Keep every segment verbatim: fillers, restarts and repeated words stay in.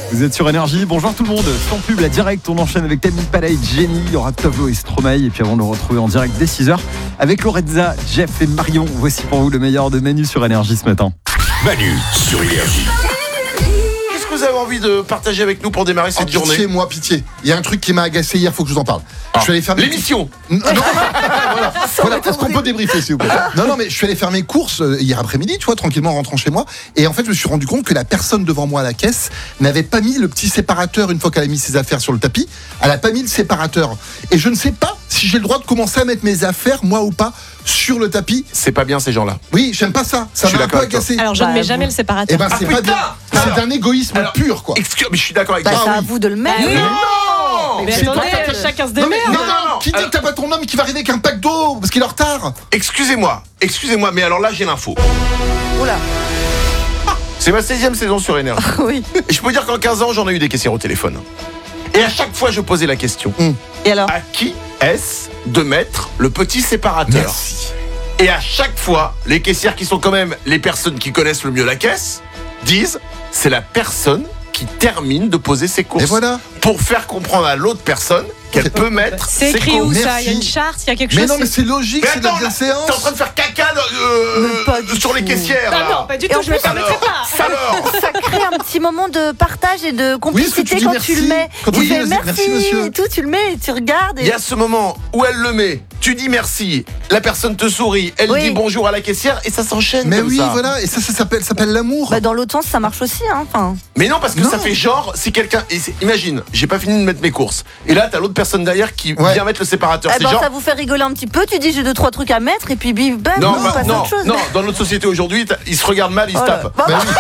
Vous êtes sur Énergie, bonjour tout le monde. Sans pub, la direct, on enchaîne avec Tammy Palais, Jenny, il y aura Pablo et Stromae. Et puis avant de le retrouver en direct dès six heures avec Lorenza, Jeff et Marion. Voici pour vous le meilleur de Manu sur Énergie ce matin. Manu sur Énergie. Qu'est-ce que vous avez envie de partager avec nous pour démarrer cette oh, journée? Pitié, moi, pitié. Il y a un truc qui m'a agacé hier, faut que je vous en parle. Ah. Je suis allé faire mes L'émission. Non, non, voilà. voilà. Est-ce qu'on peut débriefer, s'il vous plaît? Non, non, mais je suis allé faire mes courses euh, hier après-midi, tu vois, tranquillement en rentrant chez moi. Et en fait, je me suis rendu compte que la personne devant moi à la caisse n'avait pas mis le petit séparateur une fois qu'elle a mis ses affaires sur le tapis. Elle a pas mis le séparateur. Et je ne sais pas si j'ai le droit de commencer à mettre mes affaires, moi ou pas, sur le tapis. C'est pas bien ces gens-là. Oui, j'aime pas ça. Je Ça suis m'a un peu d'accord avec toi. agacé. Alors je Bah, ne mets vous- jamais le séparateur. Eh ben, Ah, c'est putain pas bien. C'est Alors, d'un égoïsme alors, pur, quoi. Excuse, mais je suis d'accord avec Bah, toi. c'est Ah à oui. vous de le mettre. Mais Non Mais c'est attendez, toi, que chacun se Non, mais, démerde. non, non, non, non. qui dit Alors- que t'as pas ton homme qui va arriver avec un pack d'eau parce qu'il est en retard? Excusez-moi, excusez-moi, mais alors là j'ai l'info. Oula. C'est ma seizième saison sur Énergie. Oui. Et je peux dire qu'en quinze ans, j'en ai eu des caissières au téléphone. Et à chaque fois, je posais la question. Et alors? À qui est-ce de mettre le petit séparateur? Merci. Et à chaque fois, les caissières qui sont quand même les personnes qui connaissent le mieux la caisse disent c'est la personne qui termine de poser ses courses. Et voilà. Pour faire comprendre à l'autre personne qu'elle peut mettre C'est ses écrit où courses. ça? Il y a une Merci. charte, il y a quelque Mais chose? non, mais c'est logique, Mais c'est de la attends, là, bienséance. t'es en train de faire caca euh, Mais pas du sur les tout. caissières Ah là. non, pas du Et tout, en je ne me plus, permettrai pas. Alors, Ça crée un petit moment de partage et de Oui, parce que tu complicité dis quand merci. tu le mets. Quand tu tu dis fais merci, merci, monsieur. et tout, tu le mets et tu regardes. il Et... y a ce moment où elle le met, tu dis merci, la personne te sourit, elle Oui. dit bonjour à la caissière et ça s'enchaîne Mais comme oui, ça. voilà, et ça, ça s'appelle, ça s'appelle l'amour. Bah, dans l'autre sens, ça marche aussi. Hein. Enfin, Mais non, parce que Non. ça fait genre, si quelqu'un. et c'est- Imagine, j'ai pas fini de mettre mes courses. Et là, t'as l'autre personne derrière qui Ouais. vient mettre le séparateur. eh C'est ben, genre. ça vous fait rigoler un petit peu. Tu dis j'ai deux trois trucs à mettre et puis bim, bam, Non, on bah, passe à non, autre chose. non, dans notre société aujourd'hui, t'as- ils se regardent mal, ils se Oh là. tapent. Bah, Bah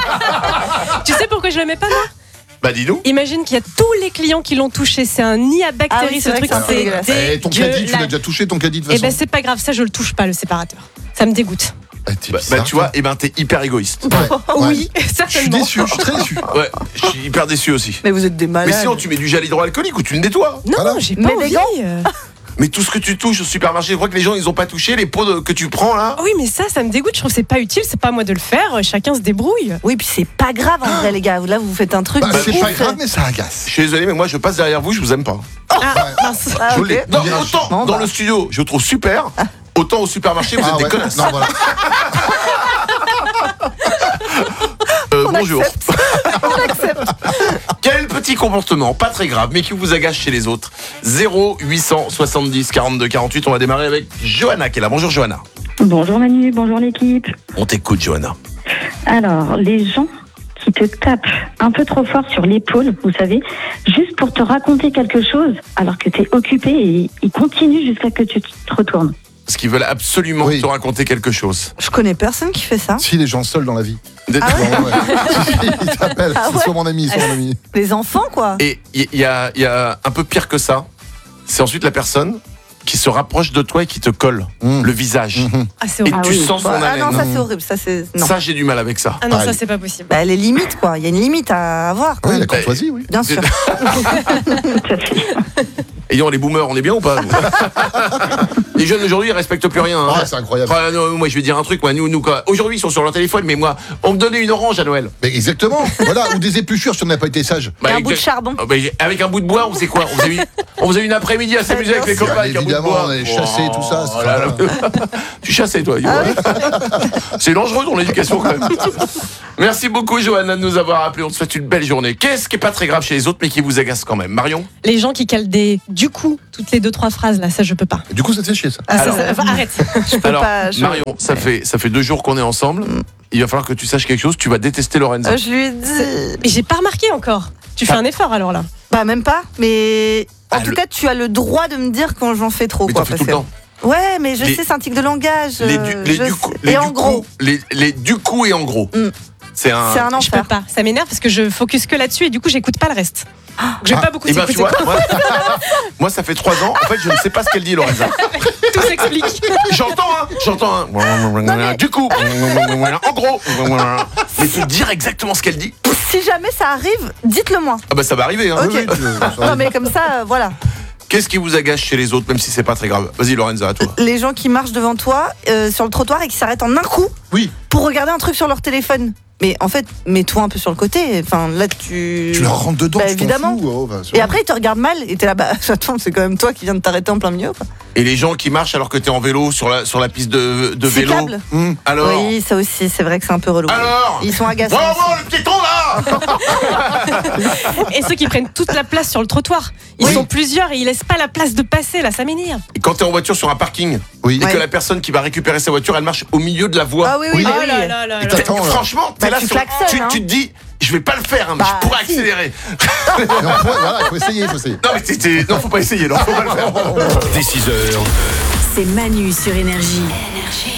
Tu sais pourquoi je le mets pas, moi? Bah dis-nous. Imagine qu'il y a tous les clients qui l'ont touché. C'est un nid à Ah bactéries, oui, ce c'est vrai truc. que c'est un peu C'est dégueulasse. Eh, ton caddie, tu l'as dégueulasse. déjà touché, ton caddie de toute Eh façon. ben c'est pas grave, ça je le touche pas, le séparateur. Ça me dégoûte. Eh, t'es Bah, bizarre, bah, tu vois, et ben t'es hyper égoïste. toi. Ouais, Oh, ouais. oui, Je suis certainement. déçu, je suis très déçu. Ouais, je suis hyper déçu aussi. Mais vous êtes des malades. Mais sinon, tu mets du gel hydroalcoolique ou tu le nettoies. Non, Voilà. j'ai pas Mais des envie. gants euh. Mais tout ce que tu touches au supermarché, je crois que les gens, ils ont pas touché les pots de- que tu prends là. Oui, mais ça, ça me dégoûte. Je trouve que c'est pas utile. C'est pas à moi de le faire. Chacun se débrouille. Oui, puis c'est pas grave en vrai, les gars. Là, vous faites un truc. Bah, de c'est ouf. pas grave, mais ça agace. Je suis désolé, mais moi, je passe derrière vous, je vous aime pas. Ah, mince. Ah, Je ok. l'ai. Non, Bien autant Bon, dans bah. le studio, je trouve super. Autant au supermarché, vous Ah êtes des ouais. connasses. Non, voilà. Euh, On bonjour. accepte. On accepte. Quel petit comportement, pas très grave, mais qui vous agace chez les autres? Zéro huit cent soixante-dix quarante-deux quarante-huit. On va démarrer avec Johanna qui est là. Bonjour Johanna. Bonjour Manu, bonjour l'équipe. On t'écoute Johanna. Alors, les gens qui te tapent un peu trop fort sur l'épaule, vous savez, juste pour te raconter quelque chose, alors que tu es occupé et ils continuent jusqu'à que tu te retournes. Parce qu'ils veulent absolument Oui. te raconter quelque chose. Je connais personne qui fait ça. Si les gens seuls dans la vie. D'être- Ah Ouais, ouais. Si, si, ils t'appellent. Ah C'est ouais. soit mon ami, soit mon ami. Les enfants, quoi. Et il y, a- il y a un peu pire que ça. C'est ensuite la personne qui se rapproche de toi et qui te colle Mmh. le visage. Mhm. Ah, c'est Et horrible. tu oui. sens son Bah, ah haleine. non, ça c'est horrible. Ça c'est non. Ça, j'ai du mal avec ça. Ah non, ça, Pareil. c'est pas possible. Bah, les limites, quoi. Il y a une limite à avoir. Quoi. Oui, la courtoisie, oui. Bien sûr. Tout à fait. Ayons les boomers, on est bien ou pas nous Les jeunes aujourd'hui, ils respectent plus rien. hein. Ah, c'est incroyable. Ah, non, moi, je vais dire un truc. Moi, nous, nous, quoi. Aujourd'hui, ils sont sur leur téléphone, mais moi, on me donnait une orange à Noël. Mais exactement. Voilà, ou des épluchures si on n'a pas été sage. Bah, Et un bout de exact- charbon. Ah, bah, avec un bout de bois, on faisait quoi On faisait une, on faisait une après-midi à s'amuser avec les sûr. copains avec un bout de Évidemment, bois. on allait chasser, tout ça, c'est Oh là là. Tu chassais, toi. Ah C'est dangereux dans l'éducation, quand même. Merci beaucoup, Johanna, de nous avoir appelé. On te souhaite une belle journée. Qu'est-ce qui est pas très grave chez les autres, mais qui vous agace quand même? Marion? Les gens qui calent des du coup toutes les deux trois phrases là, ça je peux pas. Du coup, ça te fait chier, ça. Ah, ça, Alors- ça- enfin, arrête. Je peux Alors, pas. je- Marion, ça fait, ça fait deux jours qu'on est ensemble. Il va falloir que tu saches quelque chose. Tu vas détester Lorenza. Euh, je lui ai dit. Mais j'ai pas remarqué encore. Tu fais un effort alors là. Bah, même pas. Mais en Ah, tout le- cas, tu as le droit de me dire quand j'en fais trop. mais quoi, t'en fais parce tout le que- temps. Ouais, mais je Les- sais, c'est un tic de langage. Les, euh, du, les je du sais. coup, les Et en du gros, coup, les, les du coup et en gros. Mm. C'est un. c'est un Je peux enfer. pas. Ça m'énerve parce que je focus que là-dessus et du coup j'écoute pas le reste. Donc, je vais Ah, pas beaucoup Et ben tu t'écouter. vois, moi, moi, ça fait trois ans. En fait, je ne sais pas ce qu'elle dit, Lorenza. Tout s'explique. J'entends, hein, j'entends. Hein. Du coup, en gros. Mais te dire exactement ce qu'elle dit. Si jamais ça arrive, dites-le moi. Ah bah ça va arriver. Hein. Ok. Oui, oui, ça va. Non, mais comme ça, euh, voilà. Qu'est-ce qui vous agace chez les autres, même si c'est pas très grave? Vas-y, Lorenza, à toi. Les gens qui marchent devant toi euh, sur le trottoir et qui s'arrêtent en un coup Oui. pour regarder un truc sur leur téléphone. mais en fait, mets-toi un peu sur le côté. Enfin, là, tu. Tu leur rentres dedans, Bah, tu t'en évidemment. fous, oh, bah, c'est Et bon. après, ils te regardent mal et t'es là, bah, attends, c'est quand même toi qui viens de t'arrêter en plein milieu. Quoi. Et les gens qui marchent alors que t'es en vélo sur la, sur la piste de, de vélo. Cyclable. Hum. Alors Oui, ça aussi, c'est vrai que c'est un peu relou. Alors Ils sont agaçants. Wow, aussi. wow, le piéton là Et ceux qui prennent toute la place sur le trottoir. Ils Oui. sont plusieurs et ils laissent pas la place de passer, là, ça m'énerve. Et quand t'es en voiture sur un parking Oui. et Ouais. que la personne qui va récécurer sa voiture, elle marche au milieu de la voie. Ah oui, oui, Oui. bah Oh oui. là là là Et là. t'attends, là. Franchement, t'es Bah, là tu sur- klaxonnes, tu, hein. tu te dis, je vais pas le faire, hein, mais Bah, je pourrais si. accélérer. Mais on pourrait- voilà, il faut essayer, il faut essayer. Non mais t'es- t'es- non, faut pas essayer, non, faut pas le faire. Dès six heures, C'est Manu sur Énergie.